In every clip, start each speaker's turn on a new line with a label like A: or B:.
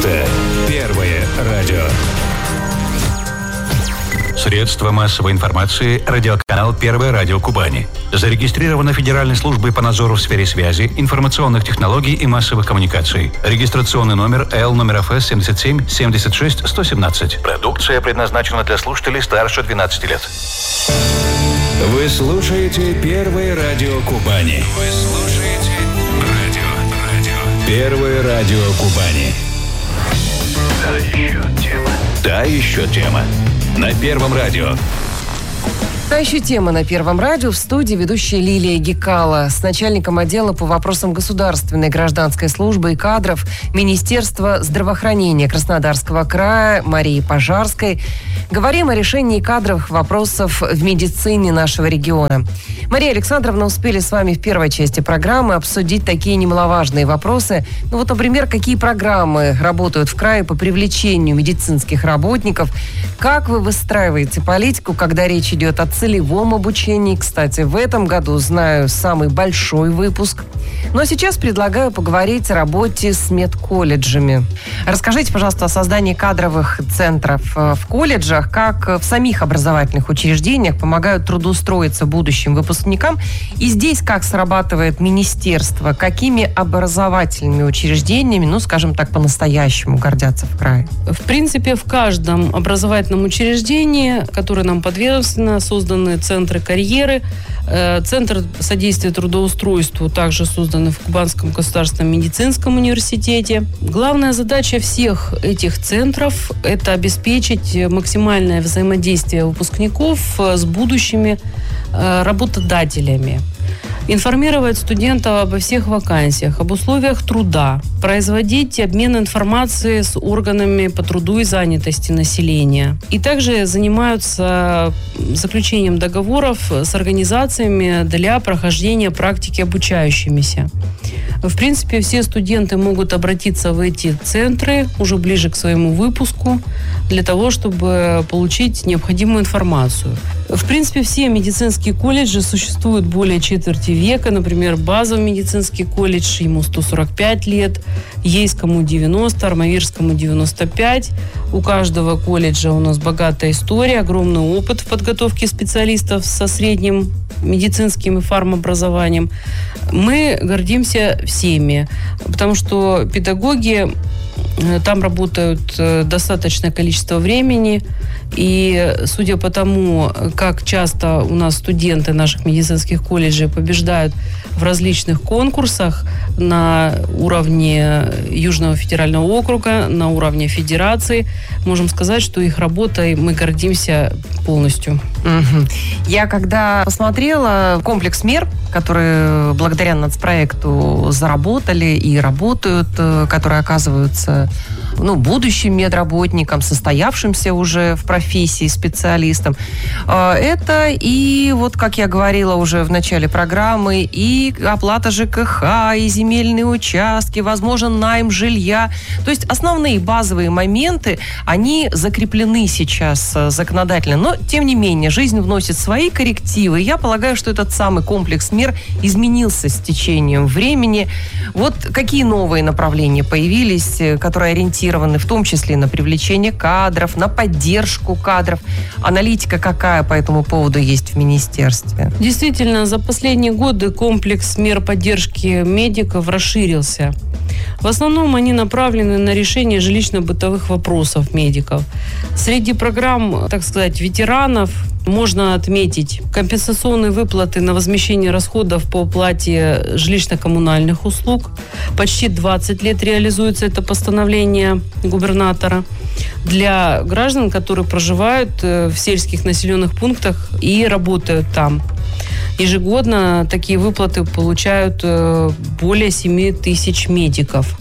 A: Это Первое радио. Средства массовой информации. Радиоканал «Первое радио Кубани». Зарегистрировано Федеральной службой по надзору в сфере связи, информационных технологий и массовых коммуникаций. Регистрационный номер ЛФС 77 76 117. Продукция предназначена для слушателей старше 12 лет. Вы слушаете Первое радио Кубани. Вы слушаете радио. Первое радио Кубани. Та еще тема. На Первом радио.
B: Та еще тема на Первом радио. В студии ведущая Лилия Гекала с начальником отдела по вопросам государственной гражданской службы и кадров Министерства здравоохранения Краснодарского края Марией Пожарской. Говорим о решении кадровых вопросов в медицине нашего региона. Мария Александровна, успели с вами в первой части программы обсудить такие немаловажные вопросы. Ну вот, например, какие программы работают в крае по привлечению медицинских работников? Как вы выстраиваете политику, когда речь идет о целевом обучении? Кстати, в этом году, знаю, самый большой выпуск. Но сейчас предлагаю поговорить о работе с медколледжами. Расскажите, пожалуйста, о создании кадровых центров в колледжах, как в самих образовательных учреждениях помогают трудоустроиться будущим выпускникам. И здесь как срабатывает министерство, какими образовательными учреждениями, ну, скажем так, по-настоящему гордятся в крае?
C: В принципе, в каждом образовательном учреждении, которое нам подведомственно, созданы центры карьеры. Центр содействия трудоустройству также созданы в Кубанском государственном медицинском университете. Главная задача всех этих центров – это обеспечить максимальное взаимодействие выпускников с будущими работодателями. Информировать студентов обо всех вакансиях, об условиях труда, производить обмен информацией с органами по труду и занятости населения. И также занимаются заключением договоров с организациями для прохождения практики обучающимися. В принципе, все студенты могут обратиться в эти центры уже ближе к своему выпуску для того, чтобы получить необходимую информацию. В принципе, все медицинские колледжи существуют более четверти века. Например, базовый медицинский колледж, ему 145 лет, Ейскому 90, Армавирскому 95. У каждого колледжа у нас богатая история, огромный опыт в подготовке специалистов со средним медицинским и фармобразованием. Мы гордимся всеми, потому что педагоги там работают достаточное количество времени, и судя по тому, как часто у нас студенты наших медицинских колледжей побеждают в различных конкурсах на уровне Южного федерального округа, на уровне федерации, можем сказать, что их работой мы гордимся полностью.
B: Угу. Я когда посмотрела комплекс мер, которые благодаря нацпроекту заработали и работают, которые оказываются будущим медработникам, состоявшимся уже в профессии специалистам. Это и, вот как я говорила уже в начале программы, и оплата ЖКХ, и земельные участки, возможен найм жилья. То есть основные базовые моменты, они закреплены сейчас законодательно. Но, тем не менее, жизнь вносит свои коррективы. Я полагаю, что этот самый комплекс мер изменился с течением времени. Вот какие новые направления появились, которые ориентированы в том числе на привлечение кадров, на поддержку кадров. Аналитика какая по этому поводу есть в министерстве?
C: Действительно, за последние годы комплекс мер поддержки медиков расширился. В основном они направлены на решение жилищно-бытовых вопросов медиков. Среди программ, так сказать, ветеранов можно отметить компенсационные выплаты на возмещение расходов по оплате жилищно-коммунальных услуг. Почти 20 лет реализуется это постановление губернатора для граждан, которые проживают в сельских населенных пунктах и работают там. Ежегодно такие выплаты получают более 7 тысяч медиков.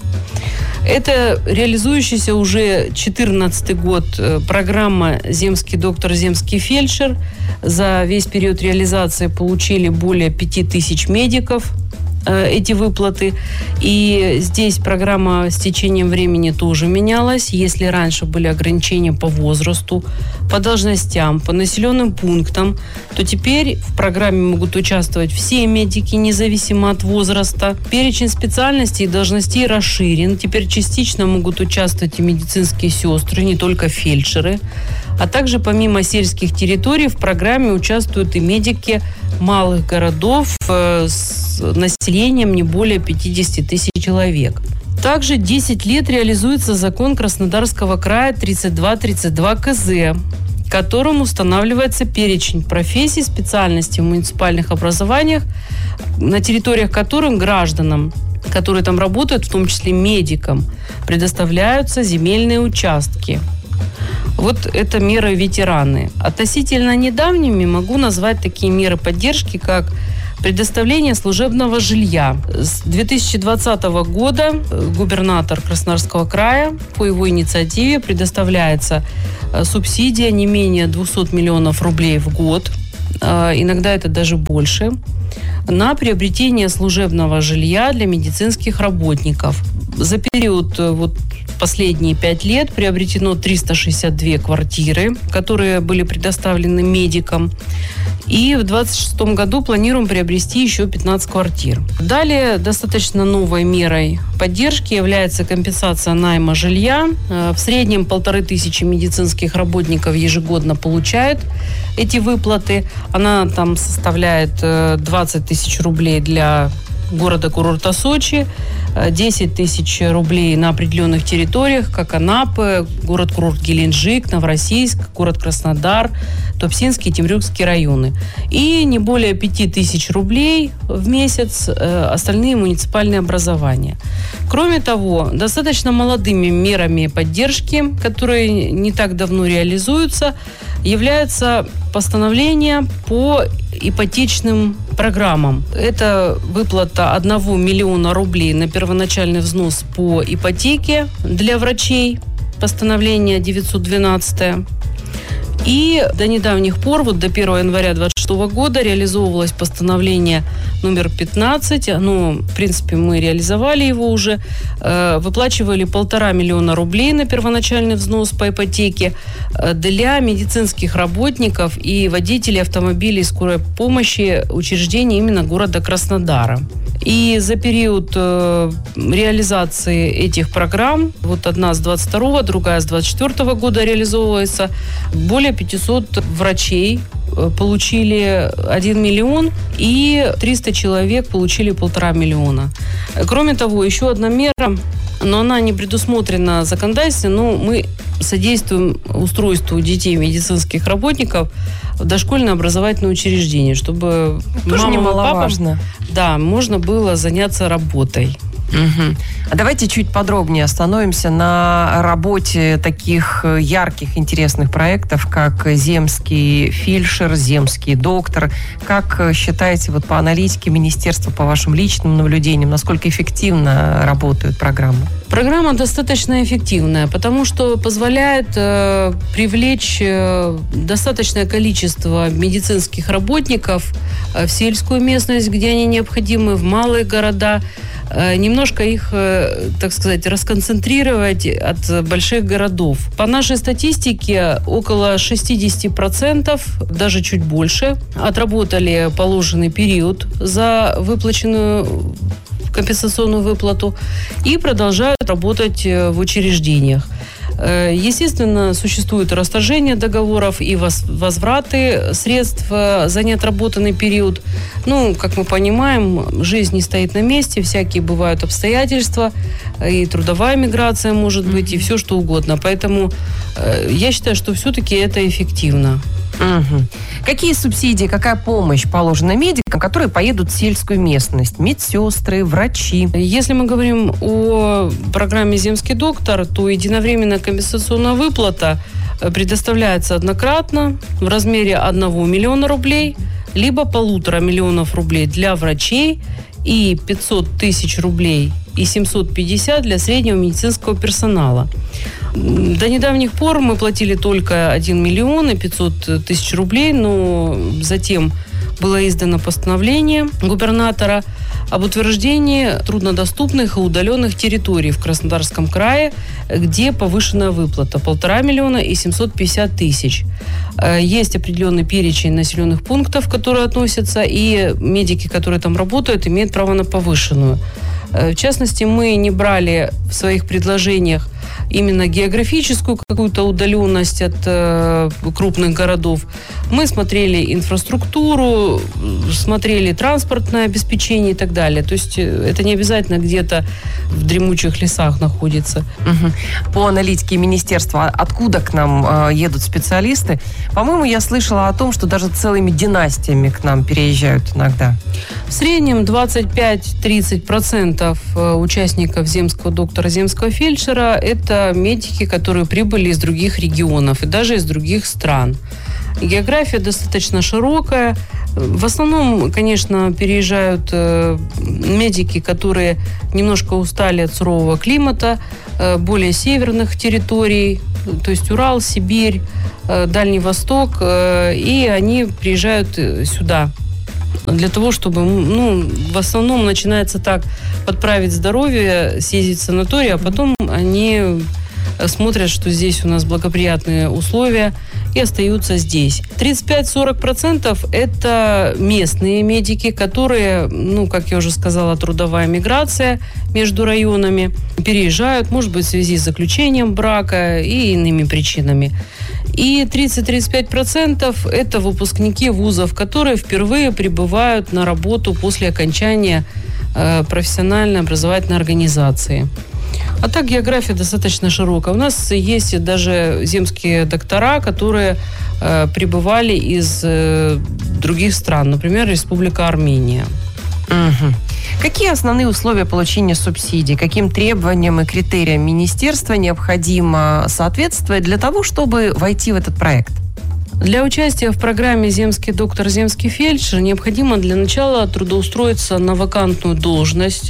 C: Это реализующаяся уже 14-й год программа «Земский доктор, земский фельдшер». За весь период реализации получили более 5 тысяч медиков. эти выплаты. И здесь программа с течением времени тоже менялась. Если раньше были ограничения по возрасту, по должностям, по населенным пунктам, то теперь в программе могут участвовать все медики, независимо от возраста. Перечень специальностей и должностей расширен. Теперь частично могут участвовать и медицинские сестры, не только фельдшеры. А также помимо сельских территорий в программе участвуют и медики малых городов с населением не более 50 тысяч человек. Также 10 лет реализуется закон Краснодарского края 3232 КЗ, которым устанавливается перечень профессий, специальностей в муниципальных образованиях, на территориях которых гражданам, которые там работают, в том числе медикам, предоставляются земельные участки. Вот это меры ветераны. Относительно недавними могу назвать такие меры поддержки, как предоставление служебного жилья. С 2020 года губернатор Краснодарского края по его инициативе предоставляется субсидия не менее 200 миллионов рублей в год, иногда это даже больше, на приобретение служебного жилья для медицинских работников. За период последние 5 лет приобретено 362 квартиры, которые были предоставлены медикам. И в 2026 году планируем приобрести еще 15 квартир. Далее достаточно новой мерой поддержки является компенсация найма жилья. В среднем 1500 медицинских работников ежегодно получают эти выплаты. Она там составляет 20 тысяч рублей для города-курорта Сочи, 10 тысяч рублей на определенных территориях, как Анапы, город-курорт Геленджик, Новороссийск, город Краснодар, Туапсинский и Темрюкский районы. И не более 5 тысяч рублей в месяц остальные муниципальные образования. Кроме того, достаточно молодыми мерами поддержки, которые не так давно реализуются, является постановление по ипотечным программам. Это выплата 1 миллиона рублей на первоначальный взнос по ипотеке для врачей, постановление 912. И до недавних пор, до 1 января 2026 года реализовывалось постановление номер 15. В принципе, мы реализовали его уже. Выплачивали 1,5 миллиона рублей на первоначальный взнос по ипотеке для медицинских работников и водителей автомобилей скорой помощи учреждений именно города Краснодара. И за период реализации этих программ, одна с 22-го, другая с 24-го года реализовывается, более 500 врачей получили 1 миллион, и 300 человек получили 1,5 миллиона. Кроме того, еще одна мера, но она не предусмотрена в законодательстве, но мы содействуем устройству детей медицинских работников в дошкольное образовательное учреждение, чтобы
B: мамам и папам,
C: можно было заняться работой.
B: Угу. А давайте чуть подробнее остановимся на работе таких ярких, интересных проектов, как земский фельдшер, земский доктор. Как считаете, по аналитике министерства, по вашим личным наблюдениям, насколько эффективно работают программы?
C: Программа достаточно эффективная, потому что позволяет привлечь достаточное количество медицинских работников в сельскую местность, где они необходимы, в малые города, немножко их, так сказать, расконцентрировать от больших городов. По нашей статистике, около 60%, даже чуть больше, отработали положенный период за выплаченную компенсационную выплату и продолжают работать в учреждениях. Естественно, существует расторжение договоров и возвраты средств за неотработанный период. Как мы понимаем, жизнь не стоит на месте, всякие бывают обстоятельства, и трудовая миграция может быть, и все что угодно. Поэтому я считаю, что все-таки это эффективно.
B: Угу. Какие субсидии, какая помощь положена медикам, которые поедут в сельскую местность? Медсестры, врачи?
C: Если мы говорим о программе «Земский доктор», то единовременная компенсационная выплата предоставляется однократно в размере 1 миллиона рублей, либо 1,5 миллиона рублей для врачей и 500 тысяч рублей и 750 для среднего медицинского персонала. До недавних пор мы платили только 1 миллион и 500 тысяч рублей, но затем было издано постановление губернатора об утверждении труднодоступных и удаленных территорий в Краснодарском крае, где повышенная выплата 1,5 миллиона и 750 тысяч. Есть определенный перечень населенных пунктов, которые относятся, и медики, которые там работают, имеют право на повышенную. В частности, мы не брали в своих предложениях именно географическую какую-то удаленность от крупных городов. Мы смотрели инфраструктуру, смотрели транспортное обеспечение и так далее. То есть это не обязательно где-то в дремучих лесах находится.
B: По аналитике министерства, откуда к нам едут специалисты? По-моему, я слышала о том, что даже целыми династиями к нам переезжают иногда.
C: В среднем 25-30% участников земского доктора, земского фельдшера – это медики, которые прибыли из других регионов и даже из других стран. География достаточно широкая. В основном, конечно, переезжают медики, которые немножко устали от сурового климата, более северных территорий, то есть Урал, Сибирь, Дальний Восток, и они приезжают сюда для того, чтобы, в основном начинается так, подправить здоровье, съездить в санаторий, а потом они смотрят, что здесь у нас благоприятные условия, и остаются здесь. 35-40% это местные медики, которые, как я уже сказала, трудовая миграция между районами, переезжают, может быть, в связи с заключением брака и иными причинами. И 30-35% это выпускники вузов, которые впервые прибывают на работу после окончания профессиональной образовательной организации. А так география достаточно широкая. У нас есть даже земские доктора, которые прибывали из других стран, например, Республика Армения.
B: Угу. Какие основные условия получения субсидий? Каким требованиям и критериям министерства необходимо соответствовать для того, чтобы войти в этот проект?
C: Для участия в программе «Земский доктор, земский фельдшер» необходимо для начала трудоустроиться на вакантную должность,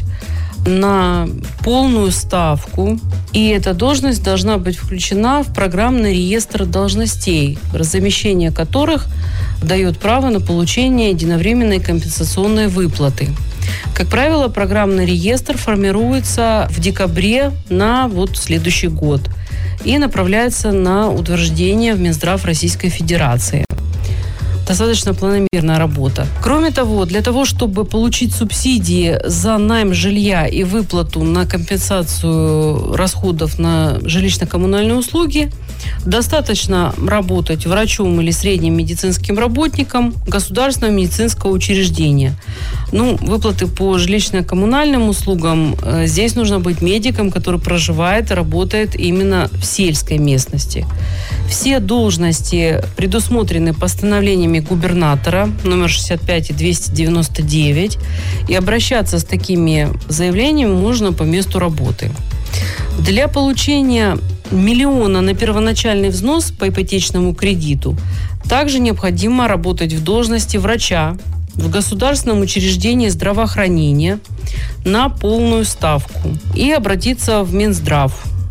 C: на полную ставку. И эта должность должна быть включена в программный реестр должностей, размещение которых дает право на получение единовременной компенсационной выплаты. Как правило, программный реестр формируется в декабре на следующий год и направляется на утверждение в Минздрав Российской Федерации. Достаточно планомерная работа. Кроме того, для того, чтобы получить субсидии за найм жилья и выплату на компенсацию расходов на жилищно-коммунальные услуги, достаточно работать врачом или средним медицинским работником государственного медицинского учреждения. Выплаты по жилищно-коммунальным услугам здесь нужно быть медиком, который проживает и работает именно в сельской местности. Все должности предусмотрены постановлениями губернатора номер 65 и 299, и обращаться с такими заявлениями можно по месту работы. Для получения 1 миллиона на первоначальный взнос по ипотечному кредиту также необходимо работать в должности врача в государственном учреждении здравоохранения на полную ставку и обратиться в Минздрав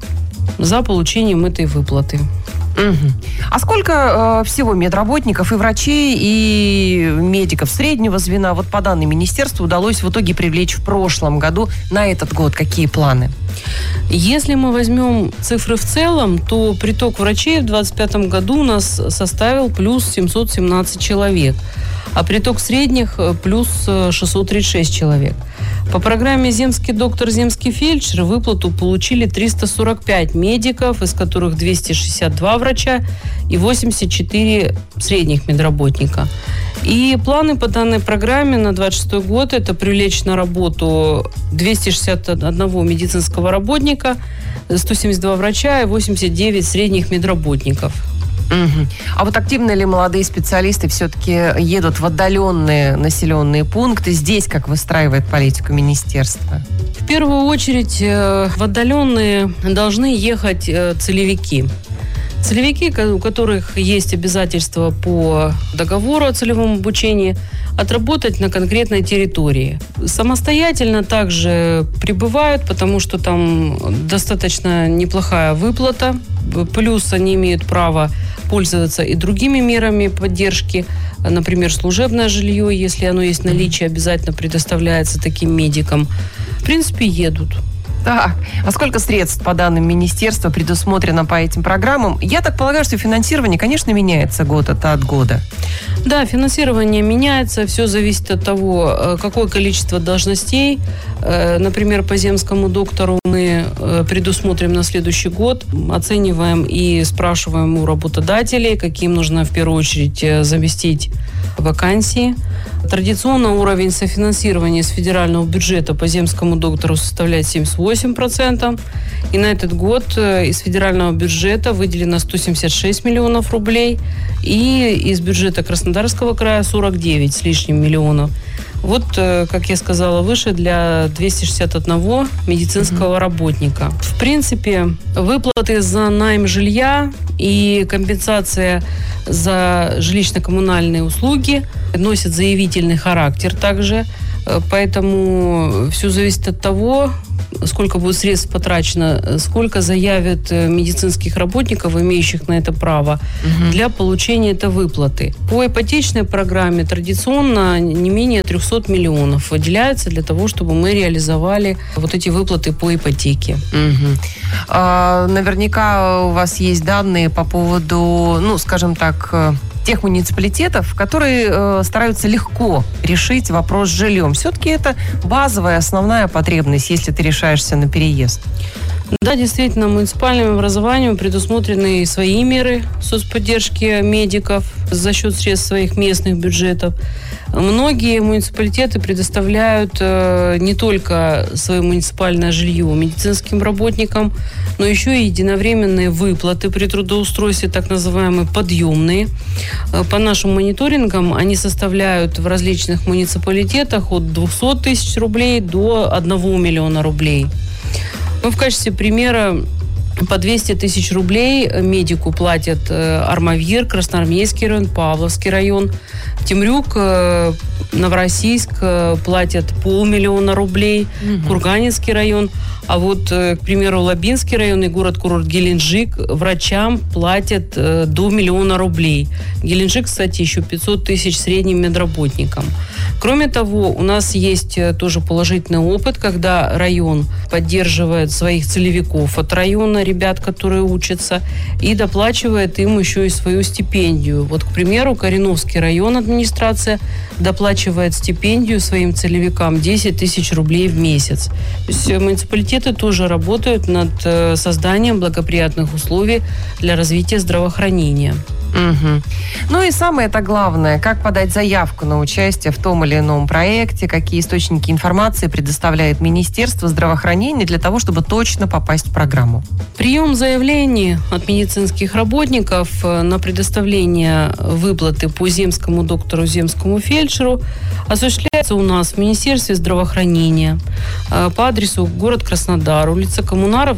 C: за получением этой выплаты.
B: Угу. А сколько всего медработников и врачей, и медиков среднего звена, по данным министерства, удалось в итоге привлечь в прошлом году на этот год? Какие планы?
C: Если мы возьмем цифры в целом, то приток врачей в 2025 году у нас составил плюс 717 человек, а приток средних плюс 636 человек. По программе «Земский доктор, земский фельдшер» выплату получили 345 медиков, из которых 262 врача и 84 средних медработника. И планы по данной программе на 2026 год – это привлечь на работу 261 медицинского работника, 172 врача и 89 средних медработников.
B: Угу. А активно ли молодые специалисты все-таки едут в отдаленные населенные пункты? Здесь как выстраивает политику министерства?
C: В первую очередь в отдаленные должны ехать целевики. Целевики, у которых есть обязательства по договору о целевом обучении, отработать на конкретной территории. Самостоятельно также прибывают, потому что там достаточно неплохая выплата. Плюс они имеют право пользоваться и другими мерами поддержки. Например, служебное жилье, если оно есть в наличии, обязательно предоставляется таким медикам. В принципе, едут.
B: Так, а сколько средств, по данным министерства, предусмотрено по этим программам? Я так полагаю, что финансирование, конечно, меняется год от года.
C: Да, финансирование меняется, все зависит от того, какое количество должностей. Например, по земскому доктору мы предусмотрим на следующий год, оцениваем и спрашиваем у работодателей, каким нужно в первую очередь заместить вакансии. Традиционно уровень софинансирования с федерального бюджета по земскому доктору составляет 78%. И на этот год из федерального бюджета выделено 176 миллионов рублей. И из бюджета Краснодарского края 49 с лишним миллионов. Вот, как я сказала выше, для 261 медицинского работника. В принципе, выплаты за найм жилья и компенсация за жилищно-коммунальные услуги носят заявительный характер также. Поэтому все зависит от того, сколько будет средств потрачено, сколько заявят медицинских работников, имеющих на это право, для получения этой выплаты. По ипотечной программе традиционно не менее 300 миллионов выделяется для того, чтобы мы реализовали вот эти выплаты по ипотеке.
B: Наверняка у вас есть данные по поводу, скажем так, тех муниципалитетов, которые стараются легко решить вопрос с жильем. Все-таки это базовая, основная потребность, если ты решаешься на переезд.
C: Да, действительно, муниципальным образованием предусмотрены свои меры соцподдержки медиков за счет средств своих местных бюджетов. Многие муниципалитеты предоставляют не только свое муниципальное жилье медицинским работникам, но еще и единовременные выплаты при трудоустройстве, так называемые подъемные. По нашим мониторингам они составляют в различных муниципалитетах от 200 тысяч рублей до 1 миллиона рублей. Мы в качестве примера по 200 тысяч рублей медику платят Армавир, Красноармейский район, Павловский район. Темрюк, Новороссийск платят 500 000 рублей, Курганинский район. А вот, к примеру, Лабинский район и город-курорт Геленджик врачам платят до 1 миллиона рублей. Геленджик, кстати, еще 500 тысяч средним медработникам. Кроме того, у нас есть тоже положительный опыт, когда район поддерживает своих целевиков от района, ребят, которые учатся, и доплачивает им еще и свою стипендию. Вот, к примеру, Кореновский район администрация доплачивает стипендию своим целевикам 10 тысяч рублей в месяц. То есть муниципалитеты тоже работают над созданием благоприятных условий для развития здравоохранения.
B: Ну и самое-то главное, как подать заявку на участие в том или ином проекте, какие источники информации предоставляет Министерство здравоохранения для того, чтобы точно попасть в программу.
C: Прием заявлений от медицинских работников на предоставление выплаты по земскому доктору, земскому фельдшеру осуществляется у нас в Министерстве здравоохранения по адресу город Краснодар, улица Коммунаров,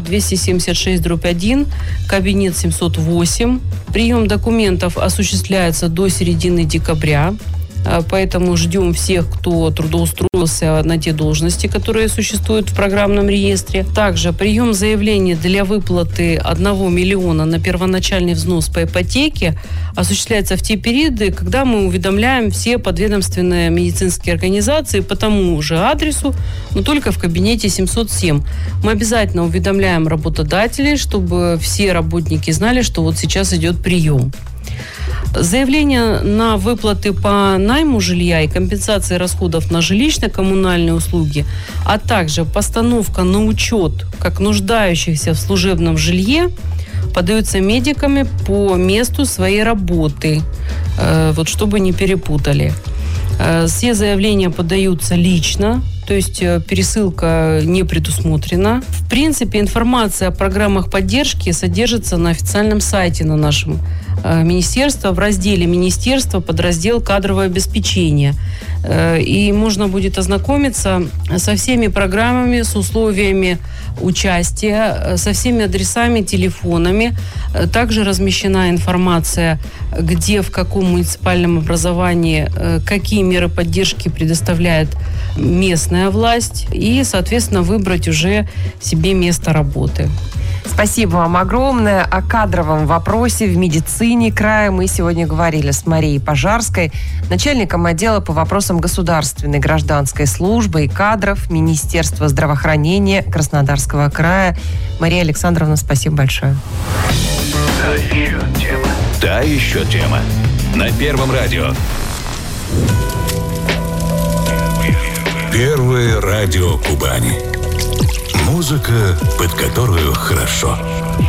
C: 276/1, кабинет 708. Прием документов осуществляется до середины декабря. Поэтому ждем всех, кто трудоустроился на те должности, которые существуют в программном реестре. Также прием заявлений для выплаты 1 миллиона на первоначальный взнос по ипотеке осуществляется в те периоды, когда мы уведомляем все подведомственные медицинские организации по тому же адресу, но только в кабинете 707. Мы обязательно уведомляем работодателей, чтобы все работники знали, что вот сейчас идет прием. Заявление на выплаты по найму жилья и компенсации расходов на жилищно-коммунальные услуги, а также постановка на учет как нуждающихся в служебном жилье подаются медиками по месту своей работы, вот чтобы не перепутали. Все заявления подаются лично, то есть пересылка не предусмотрена. В принципе, информация о программах поддержки содержится на официальном сайте на нашем министерства в разделе «Министерство», подраздел «Кадровое обеспечение». И можно будет ознакомиться со всеми программами, с условиями участия, со всеми адресами, телефонами. Также размещена информация, где, в каком муниципальном образовании, какие меры поддержки предоставляет местная власть. И, соответственно, выбрать уже себе место работы.
B: Спасибо вам огромное. О кадровом вопросе в медицине края мы сегодня говорили с Марией Пожарской, начальником отдела по вопросам государственной гражданской службы и кадров Министерства здравоохранения Краснодарского края. Мария Александровна, спасибо большое.
A: Та еще тема. На Первом радио. Первое радио Кубани. Музыка, под которую хорошо.